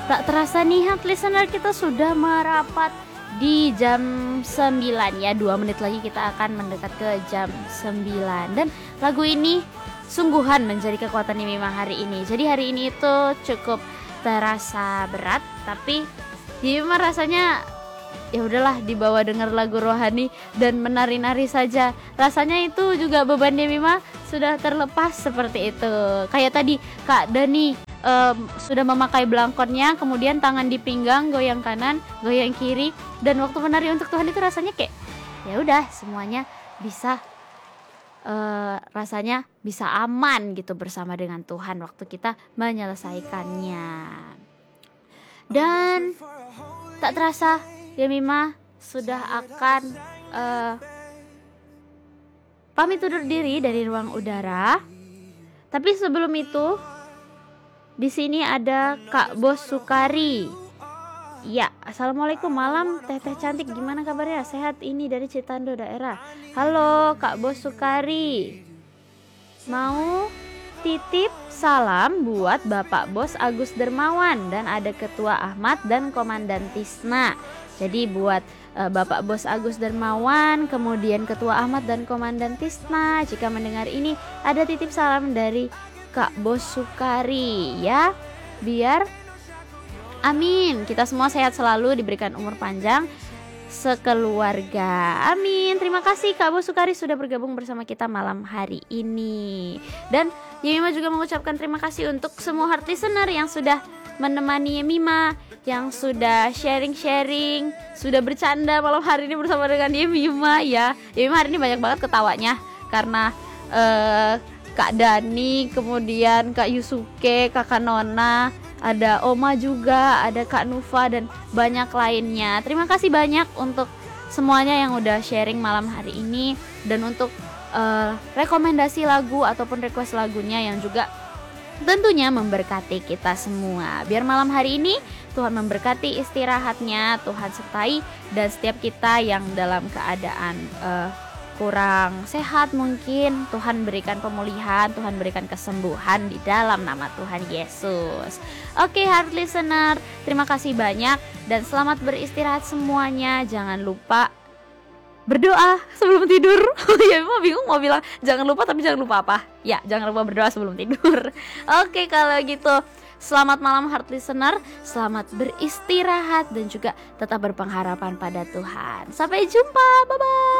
Tak terasa nih heart listener, kita sudah merapat di jam 9 ya. 2 menit lagi kita akan mendekat ke jam 9. Dan lagu ini sungguhan menjadi kekuatan Yemima hari ini. Jadi hari ini itu cukup terasa berat, tapi Yemima rasanya ya udahlah dibawa dengar lagu rohani dan menari-nari saja. Rasanya itu juga beban Yemima sudah terlepas seperti itu. Kayak tadi Kak Dani sudah memakai belangkonnya, kemudian tangan di pinggang, goyang kanan, goyang kiri, dan waktu menari untuk Tuhan itu rasanya kayak ya udah semuanya bisa rasanya bisa aman gitu bersama dengan Tuhan waktu kita menyelesaikannya. Dan tak terasa Yemima sudah akan pamit undur diri dari ruang udara. Tapi sebelum itu, di sini ada Kak Bos Sukari. Ya, assalamualaikum malam Teteh cantik, gimana kabarnya? Sehat ini dari Citando daerah. Halo Kak Bos Sukari. Mau titip salam buat Bapak Bos Agus Dermawan dan ada Ketua Ahmad dan Komandan Tisna. Jadi buat Bapak Bos Agus Dermawan, kemudian Ketua Ahmad dan Komandan Tisna, jika mendengar ini ada titip salam dari Kak Bos Sukari ya, biar amin kita semua sehat selalu, diberikan umur panjang sekeluarga, amin. Terima kasih Kak Bos Sukari sudah bergabung bersama kita malam hari ini. Dan Yemima juga mengucapkan terima kasih untuk semua heart listener yang sudah menemani Yemima, yang sudah sharing-sharing, sudah bercanda malam hari ini bersama dengan Yemima ya. Yemima hari ini banyak banget ketawanya karena Kak Dani, kemudian Kak Yusuke, Kakak Nona, ada Oma juga, ada Kak Nufa dan banyak lainnya. Terima kasih banyak untuk semuanya yang udah sharing malam hari ini dan untuk rekomendasi lagu ataupun request lagunya yang juga tentunya memberkati kita semua. Biar malam hari ini Tuhan memberkati istirahatnya, Tuhan sertai dan setiap kita yang dalam keadaan kurang sehat mungkin Tuhan berikan pemulihan, Tuhan berikan kesembuhan di dalam nama Tuhan Yesus. Oke heart listener, terima kasih banyak dan selamat beristirahat semuanya. Jangan lupa berdoa sebelum tidur. Ya emang bingung mau bilang jangan lupa tapi jangan lupa apa? Ya jangan lupa berdoa sebelum tidur. Oke kalau gitu selamat malam heart listener, selamat beristirahat dan juga tetap berpengharapan pada Tuhan. Sampai jumpa, bye bye.